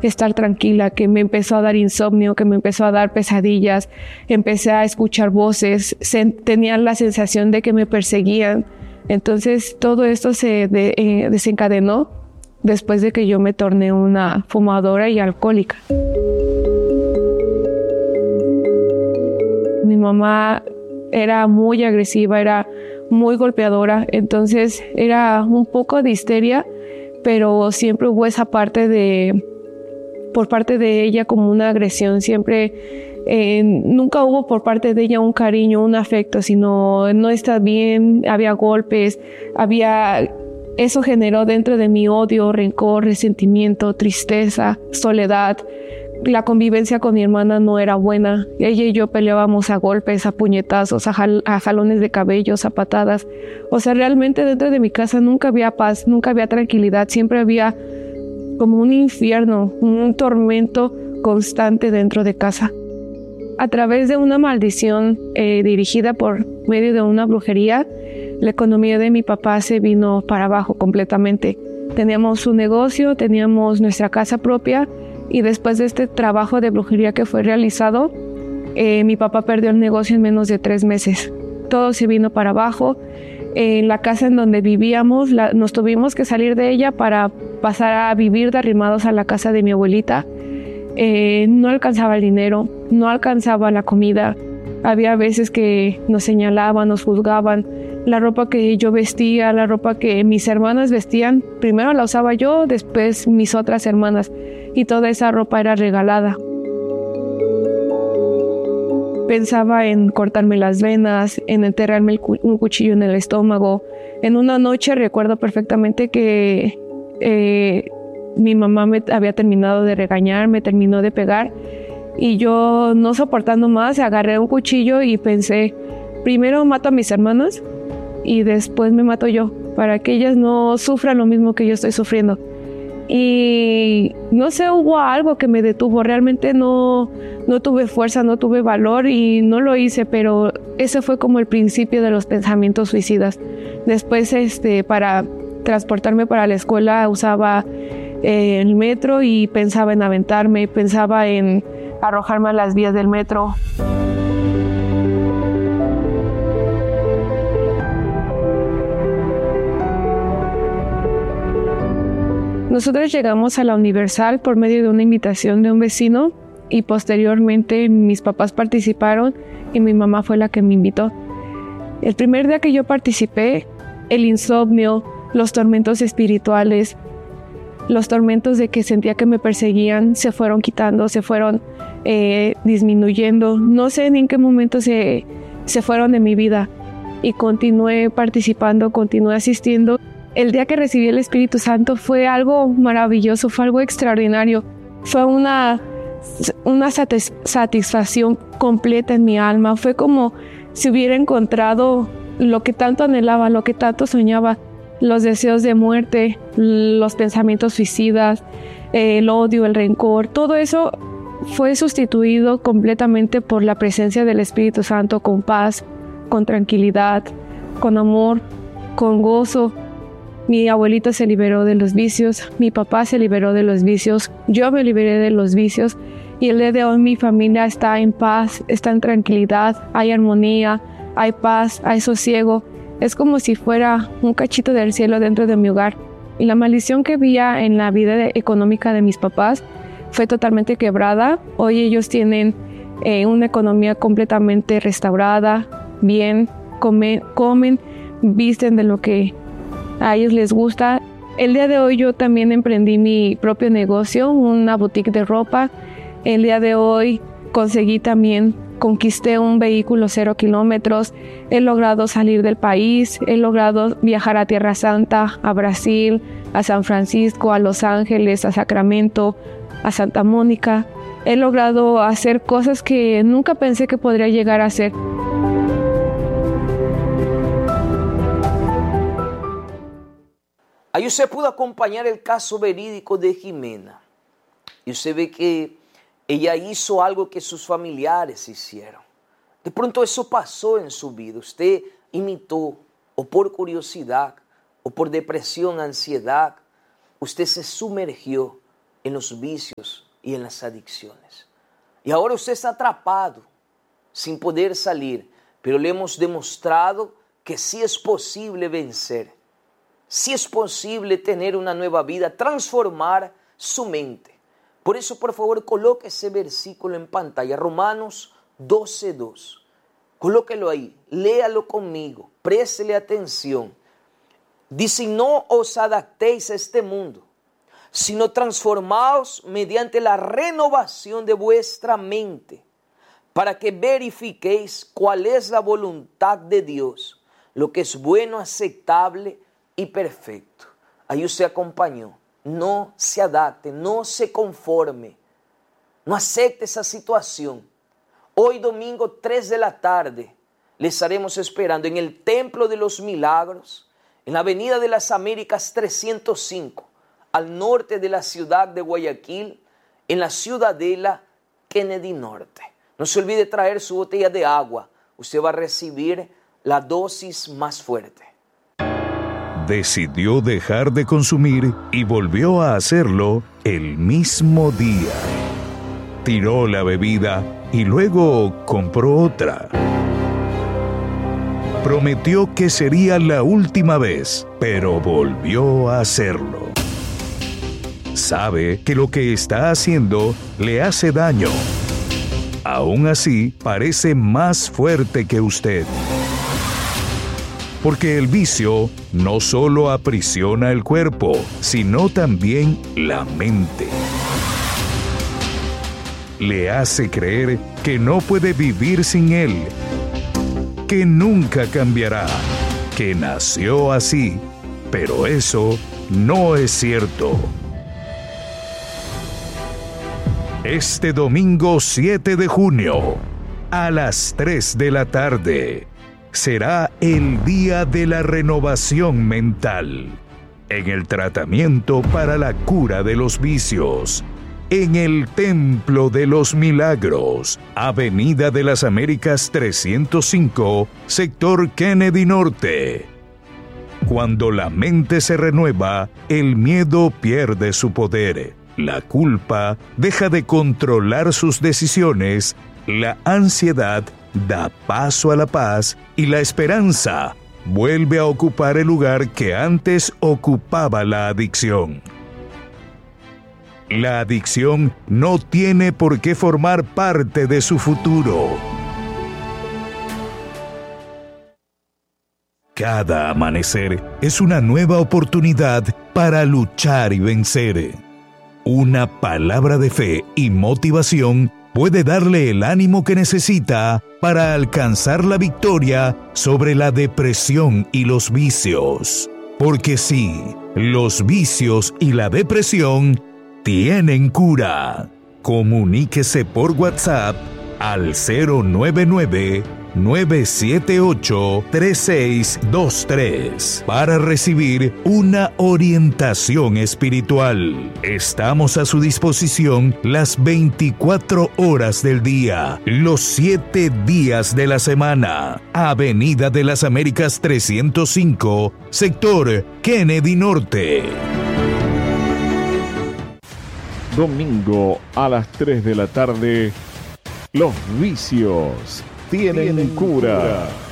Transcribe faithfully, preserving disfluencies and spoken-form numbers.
estar tranquila, que me empezó a dar insomnio, que me empezó a dar pesadillas, empecé a escuchar voces, se, tenía la sensación de que me perseguían. Entonces todo esto se de, eh, desencadenó después de que yo me torné una fumadora y alcohólica. Mi mamá era muy agresiva, era muy golpeadora, entonces era un poco de histeria, pero siempre hubo esa parte de, por parte de ella como una agresión, siempre, eh, nunca hubo por parte de ella un cariño, un afecto, sino no está bien, había golpes, había, eso generó dentro de mí odio, rencor, resentimiento, tristeza, soledad. La convivencia con mi hermana no era buena. Ella y yo peleábamos a golpes, a puñetazos, a, jal a jalones de cabellos, a patadas. O sea, realmente dentro de mi casa nunca había paz, nunca había tranquilidad. Siempre había como un infierno, un tormento constante dentro de casa. A través de una maldición eh, dirigida por medio de una brujería, la economía de mi papá se vino para abajo completamente. Teníamos su negocio, teníamos nuestra casa propia, y después de este trabajo de brujería que fue realizado, eh, mi papá perdió el negocio en menos de tres meses. Todo se vino para abajo. En eh, la casa en donde vivíamos, la, nos tuvimos que salir de ella para pasar a vivir de arrimados a la casa de mi abuelita. Eh, no alcanzaba el dinero, no alcanzaba la comida. Había veces que nos señalaban, nos juzgaban. La ropa que yo vestía, la ropa que mis hermanas vestían, primero la usaba yo, después mis otras hermanas. Y toda esa ropa era regalada. Pensaba en cortarme las venas, en enterrarme el cu un cuchillo en el estómago. En una noche recuerdo perfectamente que eh, mi mamá me había terminado de regañar, me terminó de pegar. Y yo, no soportando más, agarré un cuchillo y pensé, primero mato a mis hermanas y después me mato yo, para que ellas no sufran lo mismo que yo estoy sufriendo. Y no sé, hubo algo que me detuvo, realmente no, no tuve fuerza, no tuve valor y no lo hice, pero ese fue como el principio de los pensamientos suicidas. Después, este, para transportarme para la escuela usaba eh, el metro y pensaba en aventarme, pensaba en arrojarme a las vías del metro. Nosotros llegamos a la Universal por medio de una invitación de un vecino y posteriormente mis papás participaron y mi mamá fue la que me invitó. El primer día que yo participé, el insomnio, los tormentos espirituales, los tormentos de que sentía que me perseguían se fueron quitando, se fueron eh, disminuyendo. No sé ni en qué momento se, se fueron de mi vida y continué participando, continué asistiendo. El día que recibí el Espíritu Santo fue algo maravilloso, fue algo extraordinario. Fue una, una satis- satisfacción completa en mi alma. Fue como si hubiera encontrado lo que tanto anhelaba, lo que tanto soñaba. Los deseos de muerte, los pensamientos suicidas, el odio, el rencor, todo eso fue sustituido completamente por la presencia del Espíritu Santo, con paz, con tranquilidad, con amor, con gozo. Mi abuelita se liberó de los vicios, mi papá se liberó de los vicios, yo me liberé de los vicios y el día de hoy mi familia está en paz, está en tranquilidad, hay armonía, hay paz, hay sosiego. Es como si fuera un cachito del cielo dentro de mi hogar. Y la maldición que había en la vida de, económica de mis papás fue totalmente quebrada. Hoy ellos tienen eh, una economía completamente restaurada, bien, come, comen, visten de lo que a ellos les gusta. El día de hoy yo también emprendí mi propio negocio, una boutique de ropa. El día de hoy conseguí también, conquisté un vehículo cero kilómetros. He logrado salir del país, he logrado viajar a Tierra Santa, a Brasil, a San Francisco, a Los Ángeles, a Sacramento, a Santa Mónica. He logrado hacer cosas que nunca pensé que podría llegar a hacer. Ahí usted pudo acompañar el caso verídico de Jimena. Y usted ve que ella hizo algo que sus familiares hicieron. De pronto eso pasó en su vida. Usted imitó, o por curiosidad, o por depresión, ansiedad. Usted se sumergió en los vicios y en las adicciones. Y ahora usted está atrapado, sin poder salir, pero le hemos demostrado que sí es posible vencer, sí es posible tener una nueva vida, transformar su mente. Por eso, por favor, coloque ese versículo en pantalla, Romanos doce dos. Colóquelo ahí, léalo conmigo, préstele atención. Dice, no os adaptéis a este mundo, sino transformaos mediante la renovación de vuestra mente, para que verifiquéis cuál es la voluntad de Dios, lo que es bueno, aceptable y perfecto. Ahí usted acompañó. No se adapte, no se conforme, no acepte esa situación. Hoy domingo tres de la tarde le estaremos esperando en el Templo de los Milagros, en la Avenida de las Américas trescientos cinco, al norte de la ciudad de Guayaquil, en la Ciudadela Kennedy Norte. No se olvide traer su botella de agua. Usted va a recibir la dosis más fuerte. Decidió dejar de consumir y volvió a hacerlo el mismo día. Tiró la bebida y luego compró otra. Prometió que sería la última vez, pero volvió a hacerlo. Sabe que lo que está haciendo le hace daño. Aún así, parece más fuerte que usted. Porque el vicio no solo aprisiona el cuerpo, sino también la mente. Le hace creer que no puede vivir sin él, que nunca cambiará, que nació así, pero eso no es cierto. Este domingo siete de junio, a las tres de la tarde, será el día de la renovación mental, en el tratamiento para la cura de los vicios, en el Templo de los Milagros, Avenida de las Américas trescientos cinco, sector Kennedy Norte. Cuando la mente se renueva, el miedo pierde su poder, la culpa deja de controlar sus decisiones, la ansiedad da paso a la paz y la esperanza vuelve a ocupar el lugar que antes ocupaba la adicción. La adicción no tiene por qué formar parte de su futuro. Cada amanecer es una nueva oportunidad para luchar y vencer. Una palabra de fe y motivación puede darle el ánimo que necesita para alcanzar la victoria sobre la depresión y los vicios. Porque sí, los vicios y la depresión tienen cura. Comuníquese por WhatsApp al cero nueve nueve, nueve siete ocho, tres seis dos tres para recibir una orientación espiritual. Estamos a su disposición las veinticuatro horas del día, los siete días de la semana. Avenida de las Américas trescientos cinco, sector Kennedy Norte. Domingo a las tres de la tarde, los vicios tienen, tienen cura. cura.